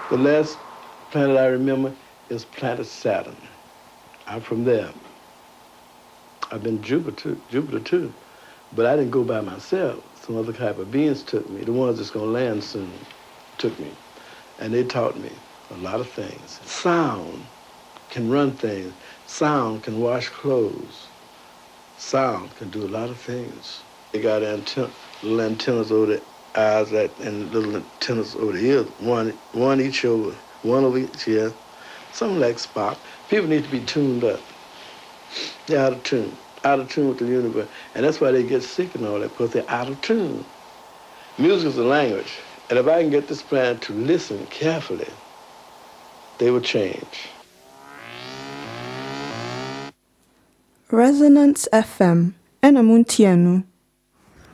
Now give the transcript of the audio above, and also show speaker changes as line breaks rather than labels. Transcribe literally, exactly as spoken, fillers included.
The last planet I remember is planet Saturn. I'm from there. I've been Jupiter, Jupiter too, but I didn't go by myself. Some other type of beings took me. The ones that's gonna land soon took me, and they taught me a lot of things. Sound can run things. Sound can wash clothes. Sound can do a lot of things. They got antenna, little antennas over the eyes that, and little antennas over the ears. One, one each over, one over each ear. Something like Spock. People need to be tuned up. They're out of tune, out of tune with the universe. And that's why they get sick and all that, because they're out of tune. Music is a language. And if I can get this planet to listen carefully, they will change.
Resonance F M, ɛna muntie no.